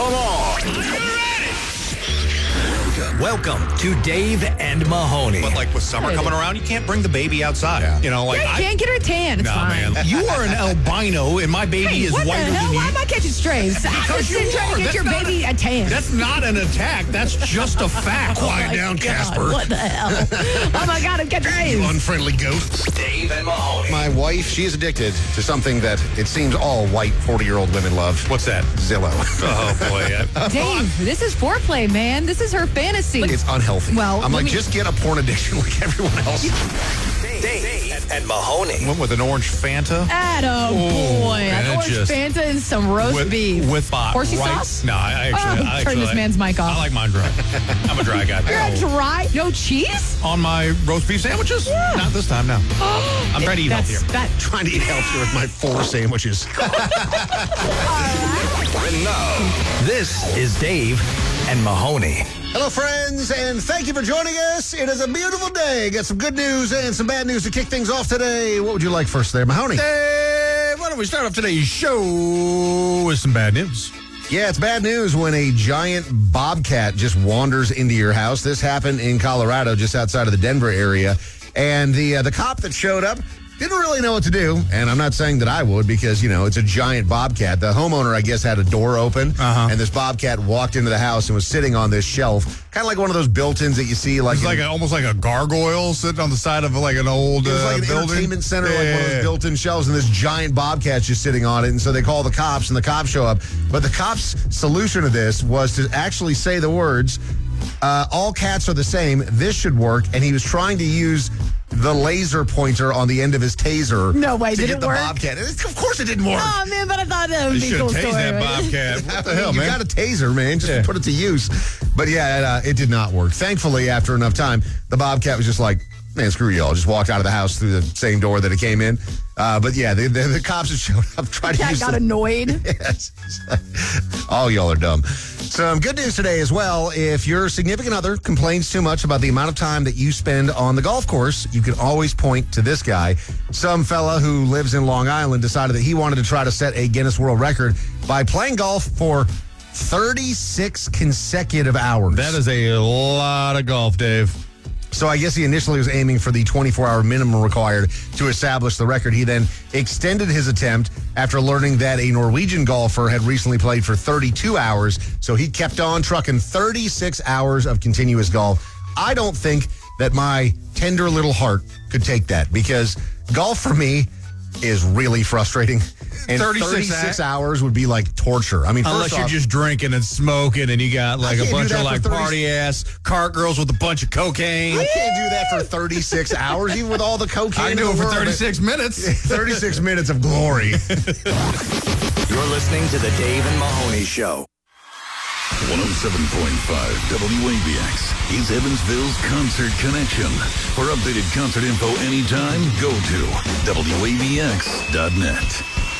Come on. Welcome to Dave and Mahoney. But like with summer coming around, you can't bring the baby outside. Yeah. You know, like You can't get her a tan. It's fine. man. You are an albino, and my baby is What the whiter hell? than you. Why am I catching strays? I'm Because just you trying are. to get That's your not baby a tan. That's not an attack. That's just a fact. Quiet down, God, Casper. what the hell? Oh my God, I'm catching strays. Unfriendly ghost. Dave and Mahoney. My wife, she is addicted to something that it seems all white 40-year-old women love. What's that? Zillow. Oh, boy. Dave, this is foreplay, man. This is her fantasy. It's unhealthy. Well, I'm let like, me- just get a porn addiction like everyone else. Dave and Mahoney. Went with an orange Fanta. Atta boy. man, An it orange just- Fanta and some roast beef. With Horsey rice. sauce? No, I actually turn this man's mic off. I like mine dry. I'm a dry guy. You're a dry. No cheese? On my roast beef sandwiches? Yeah. Not this time, no. I'm trying to eat healthier. Trying to eat healthier with my 4 sandwiches. And now, this is Dave and Mahoney. Hello, friends, and thank you for joining us. It is a beautiful day. Got some good news and some bad news to kick things off today. What would you like first there, Mahoney? Hey, why don't we start off today's show with some bad news? Yeah, it's bad news when a giant bobcat just wanders into your house. This happened in Colorado, just outside of the Denver area. And the cop that showed up didn't really know what to do. And I'm not saying that I would because, you know, it's a giant bobcat. The homeowner, I guess, had a door open. And this bobcat walked into the house and was sitting on this shelf. Kind of like one of those built-ins that you see. Like It's like almost like a gargoyle sitting on the side of like an old it was like an building. entertainment center, like one of those built-in shelves, and this giant bobcat's just sitting on it. And so they call the cops, and the cops show up. But the cops' solution to this was to actually say the words, all cats are the same, this should work. And he was trying to use the laser pointer on the end of his taser. No way, to did get it the work? bobcat. Of course it didn't work. Oh, man, but I thought that would You be a should cool have tased story. that right? bobcat. What the I hell, mean, you man? got a taser, man. Just put it to use. But yeah, it did not work. Thankfully, after enough time, the bobcat was just like, man, screw y'all. Just walked out of the house through the same door that it came in. But yeah, the cops have showed up, tried to Cat use got the- annoyed. Yes. All y'all are dumb. Some good news today as well. If your significant other complains too much about the amount of time that you spend on the golf course, you can always point to this guy. Some fella who lives in Long Island decided that he wanted to try to set a Guinness World Record by playing golf for 36 consecutive hours. That is a lot of golf, Dave. So I guess he initially was aiming for the 24-hour minimum required to establish the record. He then extended his attempt after learning that a Norwegian golfer had recently played for 32 hours. So he kept on trucking 36 hours of continuous golf. I don't think that my tender little heart could take that because golf for me is really frustrating. And 36 hours would be like torture. I mean, Unless first you're off, just drinking and smoking and you got like I a can't do bunch that of for like 30 party ass cart girls with a bunch of cocaine. I can't do that for 36 hours, even with all the cocaine. I can in do the it for world. 36 minutes. 36 minutes of glory. You're listening to the Dave and Mahoney Show. 107.5 WABX is Evansville's Concert Connection. For updated concert info anytime, go to WABX.net.